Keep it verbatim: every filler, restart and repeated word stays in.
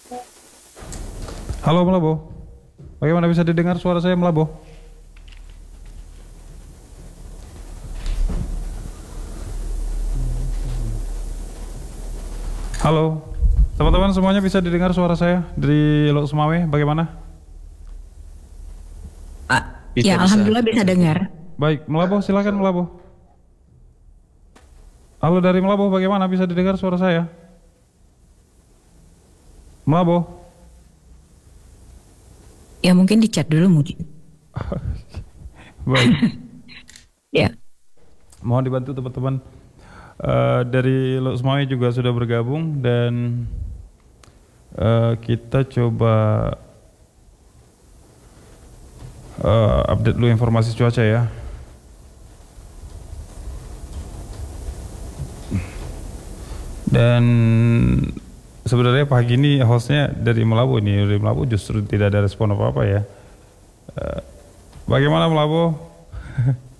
Halo Melabo, bagaimana bisa didengar suara saya Melabo? Halo, teman-teman semuanya bisa didengar suara saya dari Lok Sumawe, bagaimana? Ah, Bisa, ya, bisa. alhamdulillah bisa dengar. Baik, Melabo silakan Melabo. Halo dari Melabo, bagaimana bisa didengar suara saya? Melabo, Ya mungkin dicat dulu mungkin. baik. Ya, Mohon dibantu teman-teman. Eh, dari Lok Sumawe juga sudah bergabung dan eh, kita coba eh, update dulu informasi cuaca ya. Dan sebenarnya pagi ini hostnya dari Melabo ini, dari Melabo justru tidak ada respon apa-apa ya. Eh, bagaimana Melabo?